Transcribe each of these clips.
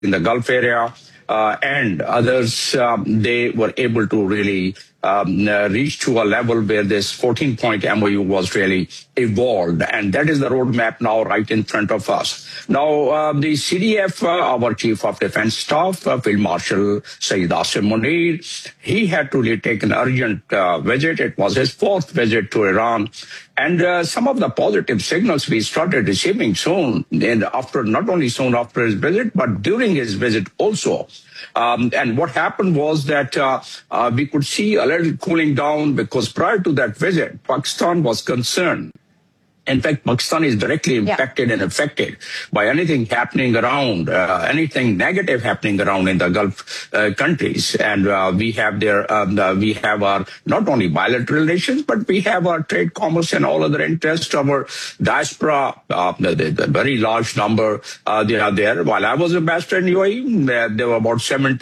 in the Gulf area, and others, they were able to really reach to a level where this 14-point MOU was really evolved. And that is the roadmap now right in front of us. Now, the CDF, our Chief of Defense Staff, Field Marshal Saeed Asim Munir, he had to really take an urgent visit. It was his fourth visit to Iran. And some of the positive signals we started receiving soon, and after, not only soon after his visit, but during his visit also. And what happened was that we could see a little cooling down, because prior to that visit, Pakistan was concerned. In fact, Pakistan is directly impacted and affected by anything happening around, anything negative happening around in the Gulf countries. And we have we have our not only bilateral relations, but we have our trade, commerce, and all other interests. Our diaspora, the very large number, they are there. While I was ambassador in UAE, there were about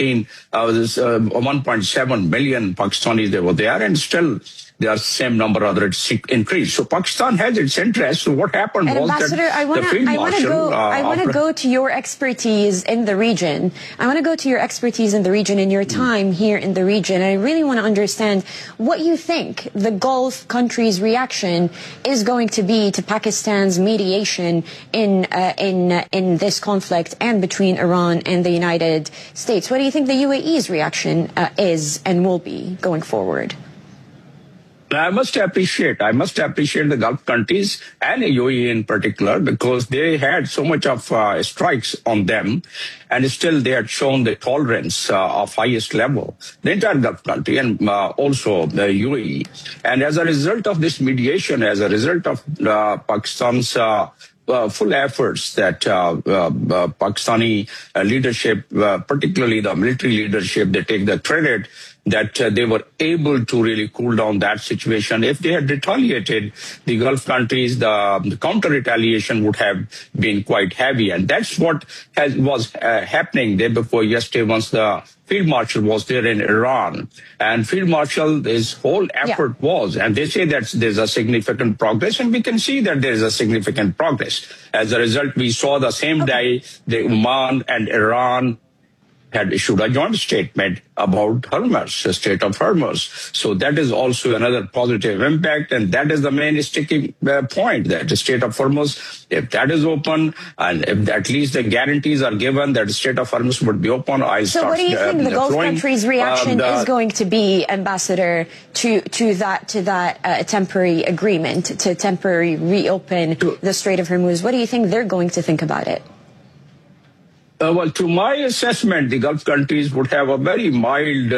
1.7 million Pakistanis that were there, and still there are same number of others increased. So Pakistan has its interests. So what happened and was Ambassador, that the Field Marshal... I want to go to your expertise in the region. I want to go to your expertise in the region and your time here in the region. I really want to understand what you think the Gulf countries' reaction is going to be to Pakistan's mediation in this conflict and between Iran and the United States. What do you think the UAE's reaction is and will be going forward? I must appreciate the Gulf countries and UAE in particular, because they had so much of strikes on them, and still they had shown the tolerance of highest level, the entire Gulf country and also the UAE. And as a result of this mediation, as a result of Pakistan's full efforts that Pakistani leadership, particularly the military leadership, they take the credit that they were able to really cool down that situation. If they had retaliated, the Gulf countries, the counter-retaliation would have been quite heavy. And that's what was happening day before yesterday once the Field Marshal was there in Iran. And Field Marshal, his whole effort was, and they say that there's a significant progress, and we can see that there is a significant progress. As a result, we saw the same day the Oman and Iran had issued a joint statement about Hormuz, the Strait of Hormuz. So that is also another positive impact, and that is the main sticking point, that the Strait of Hormuz, if that is open, and if at least the guarantees are given that the Strait of Hormuz would be open, So what do you think the Gulf countries' reaction is going to be, Ambassador, to that temporary agreement, to temporarily reopen the Strait of Hormuz? What do you think they're going to think about it? Well, to my assessment, the Gulf countries would have a very mild,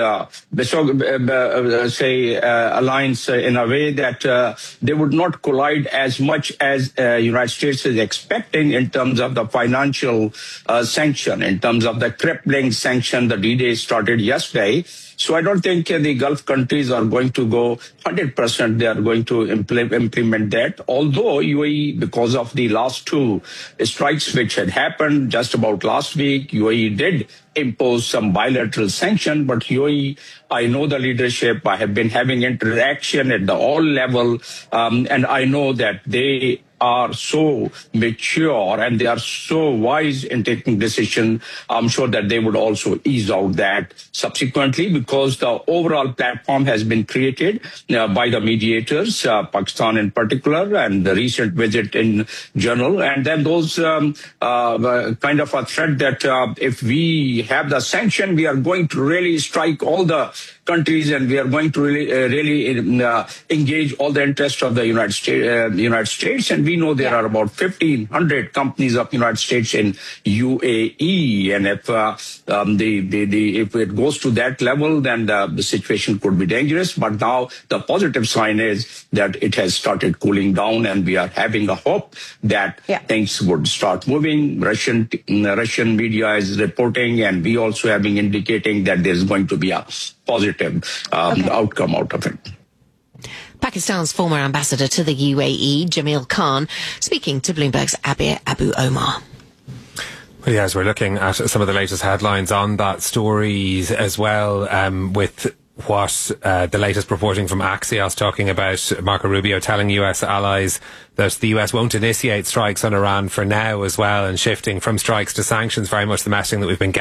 alliance in a way that they would not collide as much as United States is expecting in terms of the financial sanction, in terms of the crippling sanction. The D-Day started yesterday. So I don't think the Gulf countries are going to go 100%. They are going to implement that. Although UAE, because of the last two strikes which had happened just about last week, UAE did impose some bilateral sanction. But UAE, I know the leadership. I have been having interaction at the all level, and I know that they are so mature and they are so wise in taking decision. I'm sure that they would also ease out that subsequently, because the overall platform has been created by the mediators, Pakistan in particular, and the recent visit in general. And then those kind of a threat that if we have the sanction, we are going to really strike all the countries, and we are going to really engage all the interests of the United States. And we know there are about 1,500 companies of United States in UAE, and if if it goes to that level, then the situation could be dangerous. But now the positive sign is that it has started cooling down, and we are having a hope that things would start moving. Russian media is reporting, and we also have been indicating that there's going to be a positive outcome out of it. Pakistan's former ambassador to the UAE, Jamil Khan, speaking to Bloomberg's Abir Abu Omar. Well, yes, we're looking at some of the latest headlines on that story as well, with what the latest reporting from Axios talking about Marco Rubio telling US allies that the US won't initiate strikes on Iran for now as well, and shifting from strikes to sanctions, very much the messaging that we've been